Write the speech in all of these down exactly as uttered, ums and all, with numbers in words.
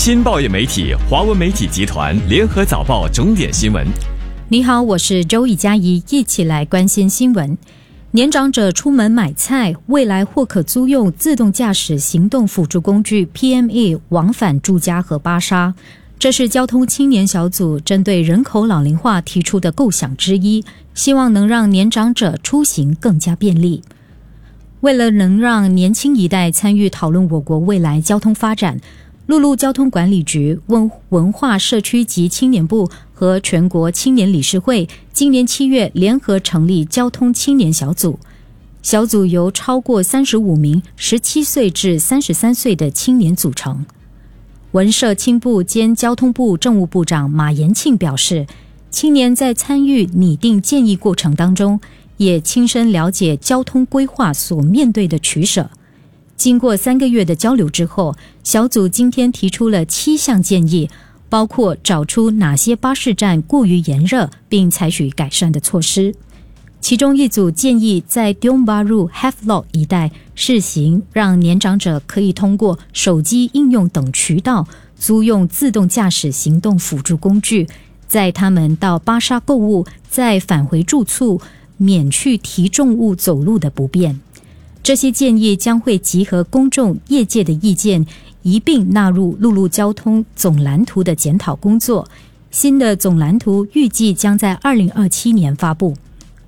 新报业媒体华文媒体集团联合早报重点新闻。 你好，我是周以佳怡，一起来关心新闻。年长者出门买菜，未来或可租用自动驾驶行动辅助工具 P M A 往返住家和巴莎。这是交通青年小组针对人口老龄化提出的构想之一，希望能让年长者出行更加便利。为了能让年轻一代参与讨论我国未来交通发展，陆路交通管理局、文文化社区及青年部和全国青年理事会今年七月联合成立交通青年小组。小组由超过三十五名十七岁至三十三岁的青年组成。文社青部兼交通部政务部长马延庆表示，青年在参与拟定建议过程当中，也亲身了解交通规划所面对的取舍。经过三个月的交流之后，小组今天提出了七项建议，包括找出哪些巴士站过于炎热，并采取改善的措施。其中一组建议在 Tiong Bahru Havelock 一带试行，让年长者可以通过手机应用等渠道租用自动驾驶行动辅助工具，载他们到巴莎购物，再返回住处，免去提重物走路的不便。这些建议将会集合公众业界的意见，一并纳入陆路交通总蓝图的检讨工作。新的总蓝图预计将在二零二七年发布。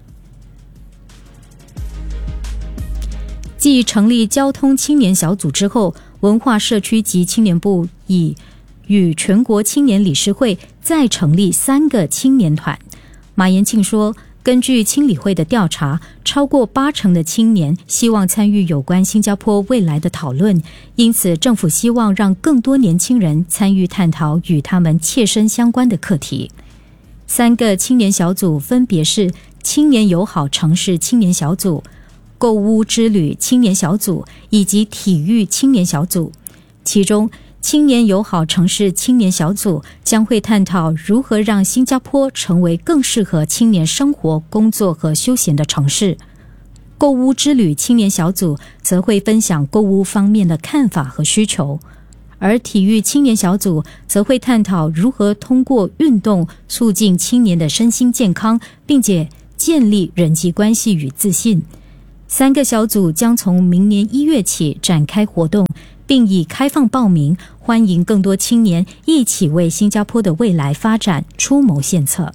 继成立交通青年小组之后，文化社区及青年部已与全国青年理事会再成立三个青年团。马延庆说，根据青理会的调查，超过八成的青年希望参与有关新加坡未来的讨论，因此政府希望让更多年轻人参与探讨与他们切身相关的课题。三个青年小组分别是青年友好城市青年小组、购物之旅青年小组以及体育青年小组。其中青年友好城市青年小组将会探讨如何让新加坡成为更适合青年生活、工作和休闲的城市。购物之旅青年小组则会分享购物方面的看法和需求，而体育青年小组则会探讨如何通过运动促进青年的身心健康，并且建立人际关系与自信。三个小组将从明年一月起展开活动，并以开放报名，欢迎更多青年一起为新加坡的未来发展出谋献策。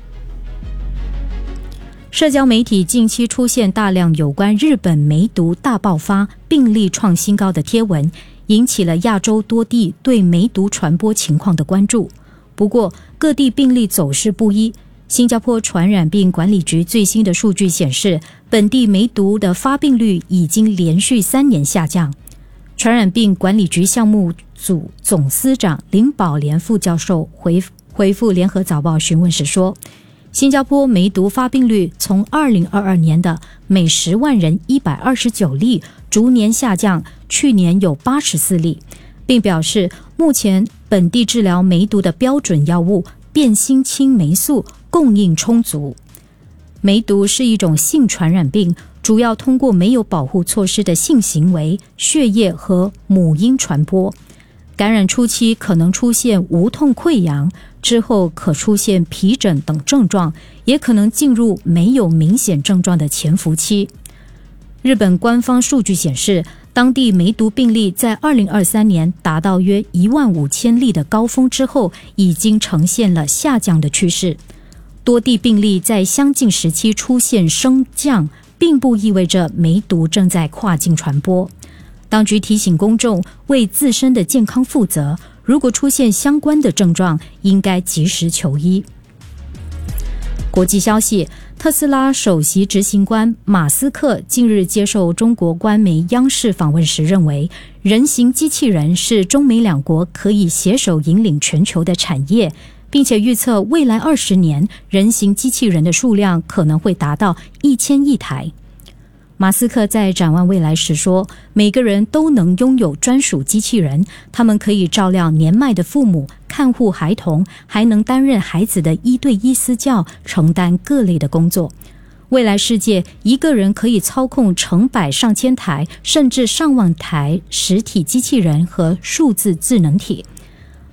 社交媒体近期出现大量有关日本梅毒大爆发、病例创新高的贴文，引起了亚洲多地对梅毒传播情况的关注。不过，各地病例走势不一。新加坡传染病管理局最新的数据显示，本地梅毒的发病率已经连续三年下降。传染病管理局项目组总司长林宝莲副教授回回复联合早报询问时说，新加坡梅毒发病率从二零二二年的每十万人一百二十九例逐年下降，去年有八十四例，并表示目前本地治疗梅毒的标准药物变心青霉素供应充足。梅毒是一种性传染病，主要通过没有保护措施的性行为、血液和母婴传播。感染初期可能出现无痛溃疡，之后可出现皮疹等症状，也可能进入没有明显症状的潜伏期。日本官方数据显示，当地梅毒病例在二零二三年达到约一万五千例的高峰之后，已经呈现了下降的趋势。多地病例在相近时期出现升降，并不意味着梅毒正在跨境传播。当局提醒公众为自身的健康负责，如果出现相关的症状，应该及时求医。国际消息，特斯拉首席执行官马斯克近日接受中国官媒央视访问时认为，人形机器人是中美两国可以携手引领全球的产业，并且预测未来二十年人形机器人的数量可能会达到一千亿台。马斯克在展望未来时说，每个人都能拥有专属机器人，他们可以照料年迈的父母，看护孩童，还能担任孩子的一对一私教，承担各类的工作。未来世界，一个人可以操控成百上千台甚至上万台实体机器人和数字智能体。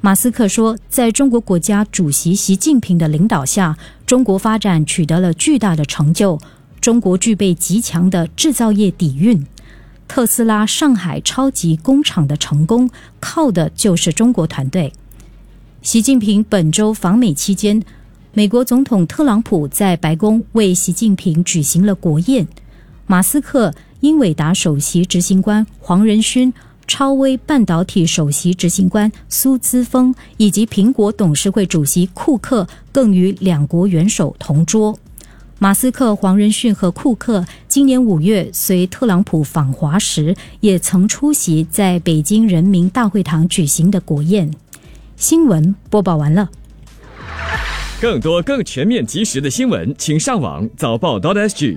马斯克说，在中国国家主席习近平的领导下，中国发展取得了巨大的成就，中国具备极强的制造业底蕴。特斯拉上海超级工厂的成功，靠的就是中国团队。习近平本周访美期间，美国总统特朗普在白宫为习近平举行了国宴。马斯克、英伟达首席执行官黄仁勋、超微半导体首席执行官苏姿丰以及苹果董事会主席库克更与两国元首同桌。马斯克、黄仁勋和库克今年五月随特朗普访华时，也曾出席在北京人民大会堂举行的国宴。新闻播报完了。 更多更全面及时的新闻，请上网早报 .sg。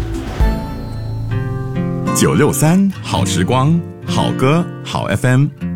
九六三好时光，好歌好 F M。